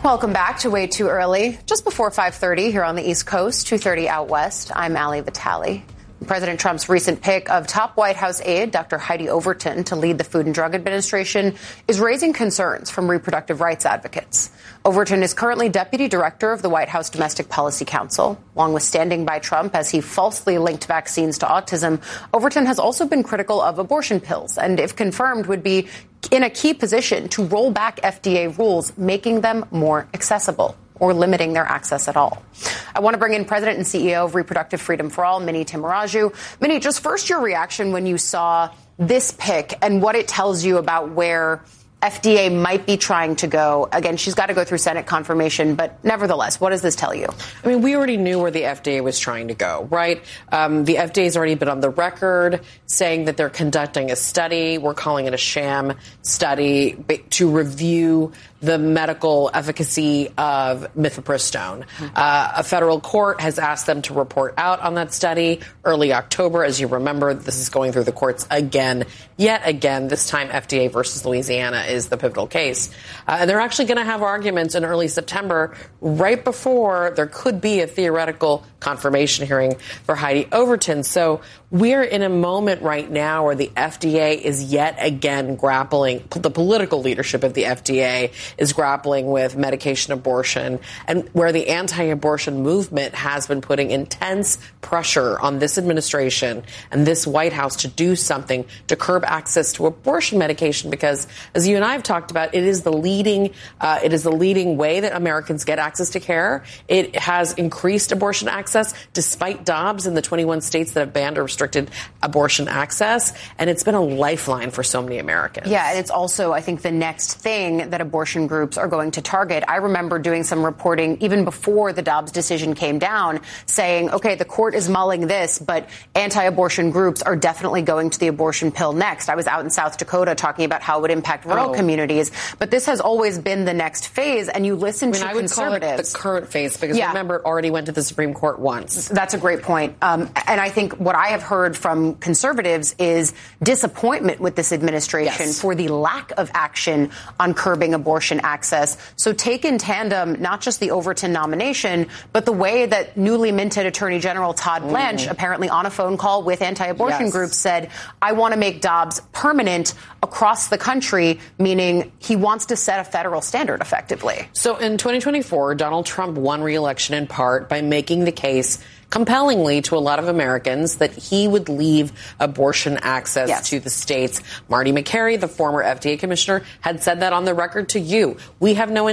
Welcome back to Way Too Early. Just before 5:30 here on the East Coast, 2:30 out west. I'm Ali Vitale. President Trump's recent pick of top White House aide, Dr. Heidi Overton, to lead the Food and Drug Administration is raising concerns from reproductive rights advocates. Overton is currently deputy director of the White House Domestic Policy Council. Along with standing by Trump as he falsely linked vaccines to autism, Overton has also been critical of abortion pills and, if confirmed, would be in a key position to roll back FDA rules, making them more accessible or limiting their access at all. I want to bring in President and CEO of Reproductive Freedom for All, Mini Timuraju. Mini, just first your reaction when you saw this pick and what it tells you about where FDA might be trying to go. Again, she's got to go through Senate confirmation, but nevertheless, what does this tell you? I mean, we already knew where the FDA was trying to go, right? The FDA has already been on the record saying that they're conducting a study. We're calling it a sham study to review the medical efficacy of mifepristone. A federal court has asked them to report out on that study early October. As you remember, this is going through the courts again, yet again. This time, FDA versus Louisiana is the pivotal case. And they're actually going to have arguments in early September, right before there could be a theoretical confirmation hearing for Heidi Overton. So we're in a moment right now where the FDA is yet again grappling, the political leadership of the FDA is grappling with medication abortion, and where the anti-abortion movement has been putting intense pressure on this administration and this White House to do something to curb access to abortion medication, because, as you and I have talked about, it is the leading way that Americans get access to care. It has increased abortion access despite Dobbs in the 21 states that have banned or restricted abortion access, and it's been a lifeline for so many Americans. Yeah, and it's also, I think, the next thing that abortion groups are going to target. I remember doing some reporting even before the Dobbs decision came down saying, okay, the court is mulling this, but anti-abortion groups are definitely going to the abortion pill next. I was out in South Dakota talking about how it would impact rural communities, but this has always been the next phase, and you listen to I would conservatives. call it the current phase, because remember, it already went to the Supreme Court once. That's a great point. And I think what I have heard from conservatives is disappointment with this administration for the lack of action on curbing abortion access. So take in tandem not just the Overton nomination, but the way that newly minted Attorney General Todd Blanche, apparently on a phone call with anti-abortion groups, said, I want to make Dobbs permanent across the country, meaning he wants to set a federal standard effectively. So in 2024, Donald Trump won re-election in part by making the case compellingly to a lot of Americans that he would leave abortion access to the states. Marty Makary, the former FDA commissioner, had said that on the record to you. We have no